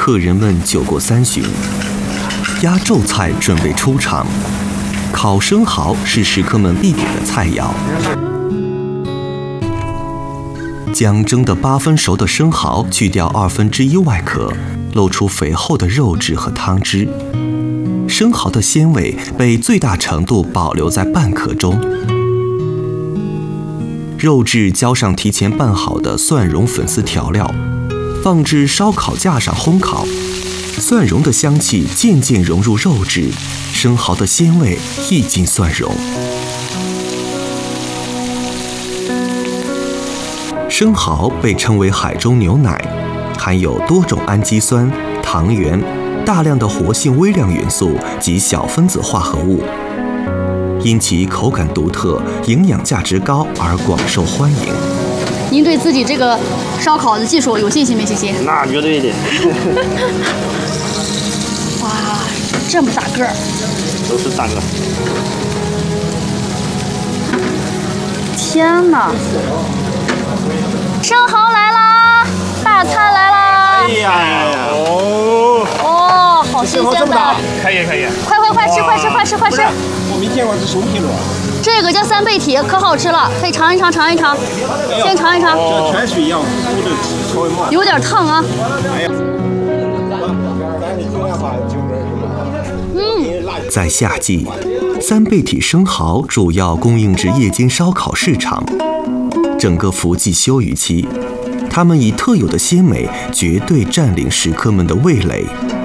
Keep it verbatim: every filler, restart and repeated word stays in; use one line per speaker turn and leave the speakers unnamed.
客人们酒过三巡，压轴菜准备出场。烤生蚝是食客们必点的菜肴。将蒸得八分熟的生蚝去掉二分之一外壳，露出肥厚的肉质和汤汁。生蚝的鲜味被最大程度保留在半壳中。肉质浇上提前拌好的蒜蓉粉丝调料，放至烧烤架上烘烤。蒜蓉的香气渐渐融入肉质，生蚝的鲜味溢进蒜蓉。生蚝被称为海中牛奶，含有多种氨基酸、糖原、大量的活性微量元素及小分子化合物，因其口感独特、营养价值高而广受欢迎。
您对自己这个烧烤的技术有信心没信心？
那绝对的。
哇，这么大个儿！
都是大个。
天哪！生蚝来啦！大餐来啦！
哎呀，哦
哦，好新鲜的！
可以可以，
快快快吃快吃快吃快吃！
我没见过这熟皮螺。
这个叫三倍体，可好吃了，可以尝一尝尝一尝，先尝一尝。
这泉水一样糊的，稍微慢。
有点烫啊。
哎呀。
嗯，
在夏季，三倍体生蚝主要供应至夜间烧烤市场。整个伏季休渔期，它们以特有的鲜美绝对占领食客们的味蕾。